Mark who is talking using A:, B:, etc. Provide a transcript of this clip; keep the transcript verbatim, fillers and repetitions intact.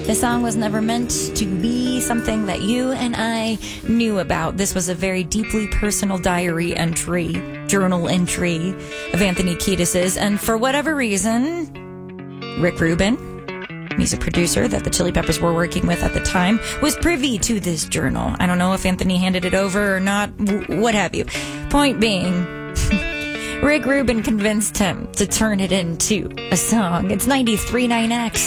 A: This song was never meant to be something that you and I knew about. This was a very deeply personal diary entry, journal entry of Anthony Kiedis's. And for whatever reason, Rick Rubin, music producer that the Chili Peppers were working with at the time, was privy to this journal. I don't know if Anthony handed it over or not, w- what have you. Point being, Rick Rubin convinced him to turn it into a song. It's ninety-three point nine X.